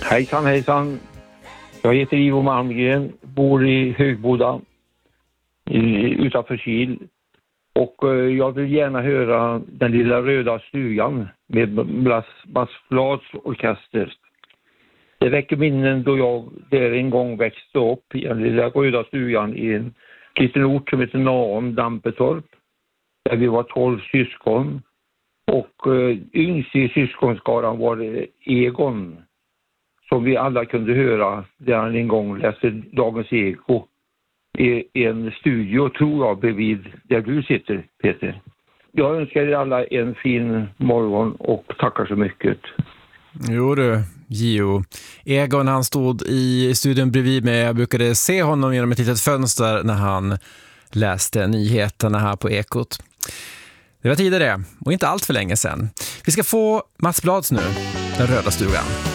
Hejsan, hejsan. Jag heter Ivo Malmgren, bor i Högboda utanför Kil. Och jag vill gärna höra Den lilla röda stugan med Mats Blads orkester. Det väcker minnen då jag där en gång växte upp i den lilla röda stugan i en liten ort som heter Naum, Dampetorp. Där vi var 12 syskon. Och yngst i syskonskaran var Egon, som vi alla kunde höra där han en gång läste Dagens Eko i en studio, tror jag, bredvid där du sitter, Peter. Jag önskar er alla en fin morgon och tackar så mycket. Jo du, Gio. Egon, han stod i studion bredvid mig. Jag brukade se honom genom ett litet fönster när han läste nyheterna här på Ekot. Det var tidigare och inte allt för länge sedan. Vi ska få Mats Blads nu, Den röda stugan.